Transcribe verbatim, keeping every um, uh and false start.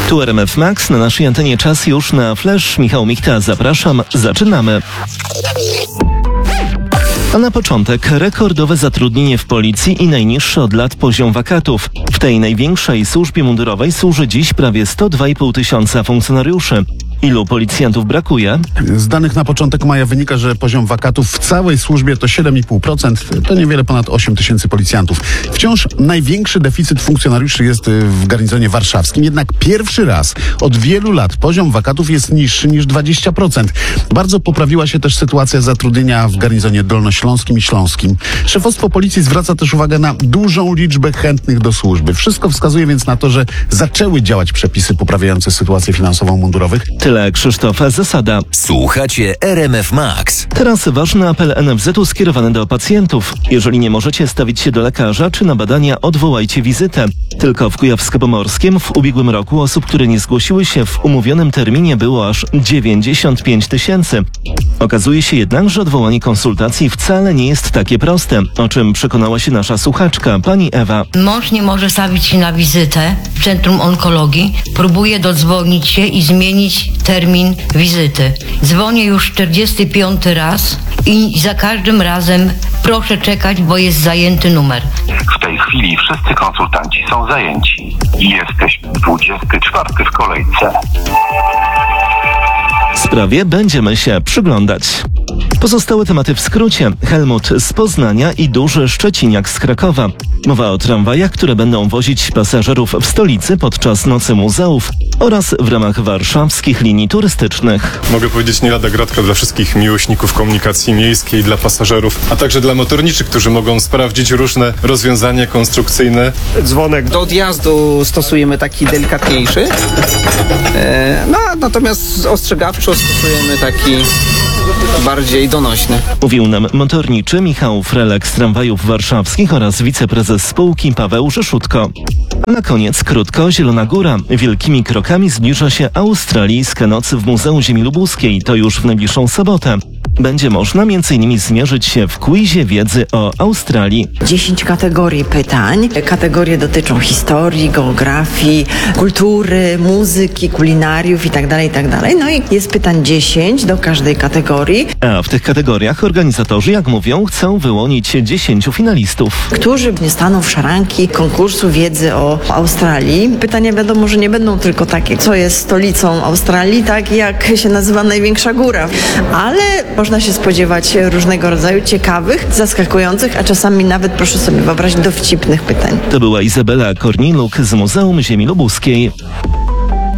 Tu R M F Max, na naszej antenie czas już na Flash. Michał Michta, zapraszam. Zaczynamy. A na początek rekordowe zatrudnienie w policji i najniższy od lat poziom wakatów. W tej największej służbie mundurowej służy dziś prawie sto dwa i pół tysiąca funkcjonariuszy. Ilu policjantów brakuje? Z danych na początek maja wynika, że poziom wakatów w całej służbie to siedem i pół procent, to niewiele ponad osiem tysięcy policjantów. Wciąż największy deficyt funkcjonariuszy jest w garnizonie warszawskim, jednak pierwszy raz od wielu lat poziom wakatów jest niższy niż dwadzieścia procent. Bardzo poprawiła się też sytuacja zatrudnienia w garnizonie dolnośląskim i śląskim. Szefostwo policji zwraca też uwagę na dużą liczbę chętnych do służby. Wszystko wskazuje więc na to, że zaczęły działać przepisy poprawiające sytuację finansową mundurowych. Tyle Krzysztof Zasada. Słuchacie R M F Max. Teraz ważny apel N F Z u skierowany do pacjentów. Jeżeli nie możecie stawić się do lekarza czy na badania, odwołajcie wizytę. Tylko w Kujawsko-Pomorskiem w ubiegłym roku osób, które nie zgłosiły się w umówionym terminie, było aż dziewięćdziesiąt pięć tysięcy. Okazuje się jednak, że odwołanie konsultacji wcale nie jest takie proste, o czym przekonała się nasza słuchaczka, pani Ewa. Mąż nie może stawić się na wizytę w Centrum Onkologii. Próbuje dodzwonić się i zmienić termin wizyty. Dzwonię już czterdziesty piąty raz i za każdym razem proszę czekać, bo jest zajęty numer. W tej chwili wszyscy konsultanci są zajęci i jesteś dwudziesty czwarty w kolejce. Sprawie będziemy się przyglądać. Pozostałe tematy w skrócie. Helmut z Poznania i duży Szczeciniak z Krakowa. Mowa o tramwajach, które będą wozić pasażerów w stolicy podczas Nocy Muzeów oraz w ramach warszawskich linii turystycznych. Mogę powiedzieć, nie lada gratka dla wszystkich miłośników komunikacji miejskiej, dla pasażerów, a także dla motorniczych, którzy mogą sprawdzić różne rozwiązania konstrukcyjne. Dzwonek do odjazdu stosujemy taki delikatniejszy, e, no, natomiast ostrzegawczo stosujemy taki bardziej donośny. Mówił nam motorniczy Michał Frelek z tramwajów warszawskich oraz wiceprezes spółki Paweł Rzeszutko. Na koniec krótko Zielona Góra. Wielkimi krokami zbliża się australijska noc w Muzeum Ziemi Lubuskiej. To już w najbliższą sobotę. Będzie można między innymi zmierzyć się w quizie wiedzy o Australii. dziesięć kategorii pytań. Kategorie dotyczą historii, geografii, kultury, muzyki, kulinariów itd., itd. No i jest pytań dziesięć do każdej kategorii. A w tych kategoriach organizatorzy, jak mówią, chcą wyłonić dziesięciu finalistów, którzy nie staną w szranki konkursu wiedzy o Australii. Pytania wiadomo, że nie będą tylko takie, co jest stolicą Australii, tak jak się nazywa największa góra, ale można się spodziewać różnego rodzaju ciekawych, zaskakujących, a czasami nawet, proszę sobie wyobrazić, dowcipnych pytań. To była Izabela Korniluk z Muzeum Ziemi Lubuskiej.